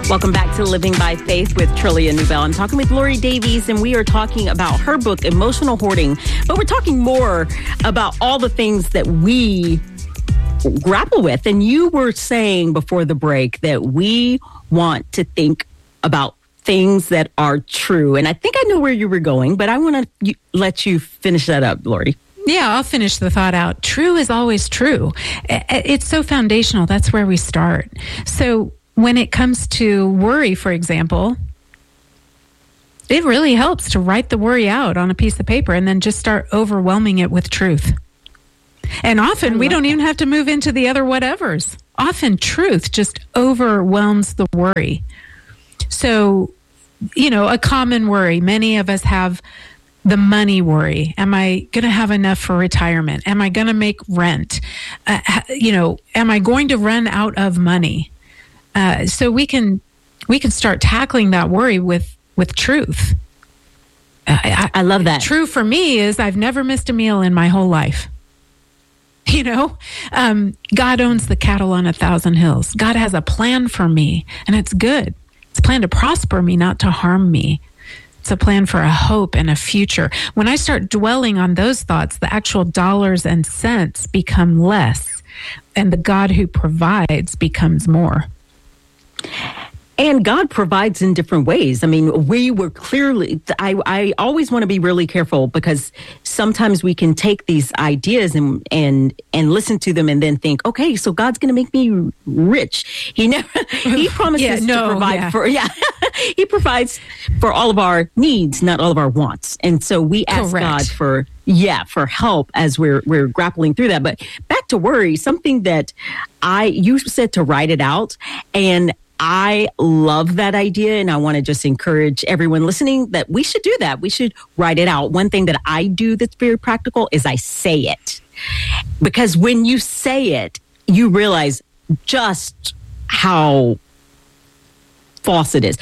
Welcome back to Living by Faith with Trillia Newbell. I'm talking with Lori Davies, and we are talking about her book, Emotional Hoarding. But we're talking more about all the things that we grapple with. And you were saying before the break that we want to think about things that are true. And I think I know where you were going, but I want to let you finish that up, Lori. Yeah, I'll finish the thought out. True is always true. It's so foundational. That's where we start. So when it comes to worry, for example, it really helps to write the worry out on a piece of paper and then just start overwhelming it with truth. And often we don't even have to move into the other whatevers. Often truth just overwhelms the worry. So, a common worry, many of us have the money worry. Am I going to have enough for retirement? Am I going to make rent? Am I going to run out of money? So we can start tackling that worry with truth. I love that. True for me is I've never missed a meal in my whole life. God owns the cattle on 1,000 hills. God has a plan for me, and it's good. It's a plan to prosper me, not to harm me. It's a plan for a hope and a future. When I start dwelling on those thoughts, the actual dollars and cents become less, and the God who provides becomes more. And God provides in different ways. I mean, we were clearly, I always want to be really careful because sometimes we can take these ideas and listen to them and then think, okay, so God's going to make me rich. He promises to provide for, He provides for all of our needs, not all of our wants. And so we ask God for help as we're grappling through that. But back to worry, something that you said to write it out, and I love that idea, and I want to just encourage everyone listening that we should do that. We should write it out. One thing that I do that's very practical is I say it. Because when you say it, you realize just how false it is.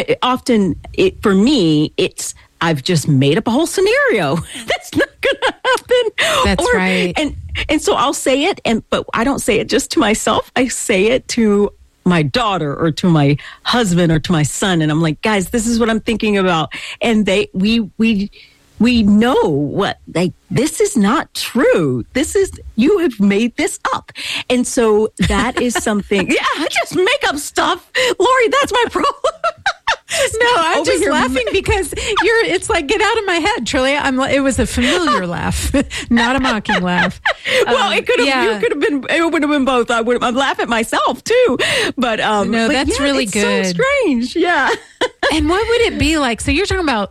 For me, I've just made up a whole scenario. That's not going to happen. That's right. And so I'll say it, but I don't say it just to myself. I say it to my daughter or to my husband or to my son, and I'm like, guys, this is what I'm thinking about, and we know what, like, this is not true. You have made this up, and so that is something. I just make up stuff, Lori. That's my problem. No, I'm just laughing because it's like, get out of my head, Trillia. It was a familiar laugh, not a mocking laugh. Well, it could have, it would have been both. I'm laughing at myself too, but no, that's really good. So strange, yeah. And what would it be like? So you're talking about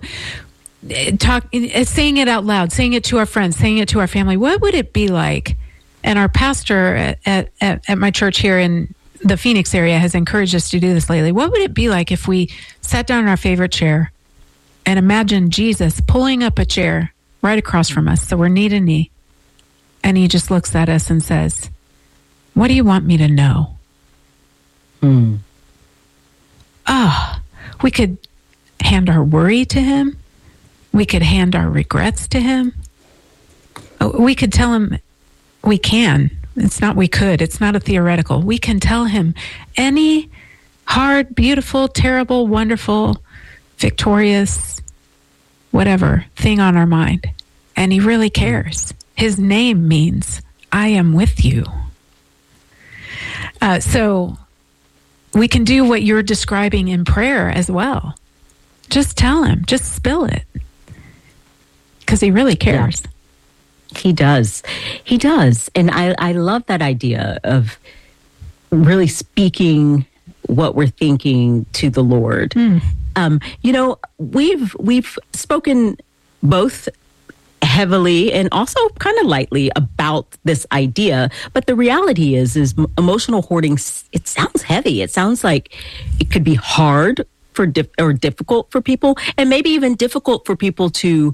saying it out loud, saying it to our friends, saying it to our family. What would it be like? And our pastor at my church here in the Phoenix area has encouraged us to do this lately. What would it be like if we sat down in our favorite chair and imagined Jesus pulling up a chair right across from us, so we're knee to knee, and he just looks at us and says, "What do you want me to know?" We could hand our worry to him. We could hand our regrets to him. We could tell him we can. It's not we could. It's not a theoretical. We can tell him any hard, beautiful, terrible, wonderful, victorious, whatever thing on our mind. And he really cares. His name means, I am with you. So we can do what you're describing in prayer as well. Just tell him. Just spill it. Because he really cares. Yeah. He does. He does. And I love that idea of really speaking what we're thinking to the Lord. We've spoken both heavily and also kind of lightly about this idea. But the reality is emotional hoarding, it sounds heavy. It sounds like it could be hard or difficult for people, and maybe even difficult for people to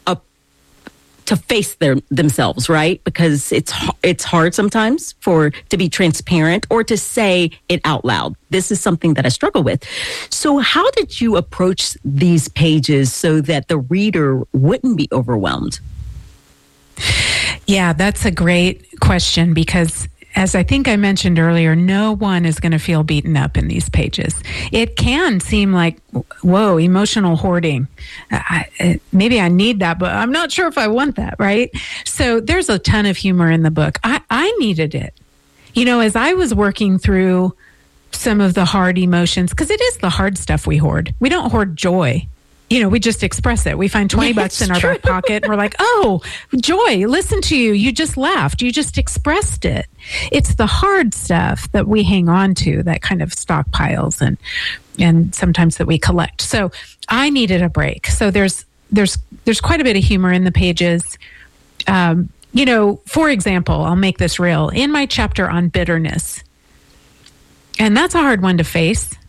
face themselves, right? Because it's hard sometimes to be transparent or to say it out loud. This is something that I struggle with. So how did you approach these pages so that the reader wouldn't be overwhelmed? Yeah, that's a great question, because as I think I mentioned earlier, no one is going to feel beaten up in these pages. It can seem like, whoa, emotional hoarding. Maybe I need that, but I'm not sure if I want that, right? So there's a ton of humor in the book. I needed it. You know, as I was working through some of the hard emotions, because it is the hard stuff we hoard. We don't hoard joy. You know, we just express it. We find $20 in our back pocket and we're like, oh, Joy, listen to you. You just laughed. You just expressed it. It's the hard stuff that we hang on to, that kind of stockpiles and sometimes that we collect. So I needed a break. So there's quite a bit of humor in the pages. You know, for example, I'll make this real. In my chapter on bitterness, and that's a hard one to face.